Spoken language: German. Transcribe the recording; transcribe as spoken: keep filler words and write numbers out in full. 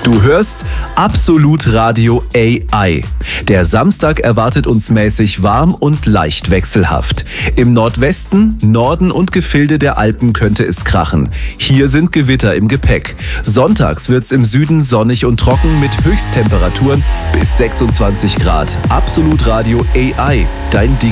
Du hörst Absolut Radio A I. Der Samstag erwartet uns mäßig warm und leicht wechselhaft. Im Nordwesten, Norden und Gefilde der Alpen könnte es krachen. Hier sind Gewitter im Gepäck. Sonntags wird's im Süden sonnig und trocken mit Höchsttemperaturen bis sechsundzwanzig Grad. Absolut Radio A I, dein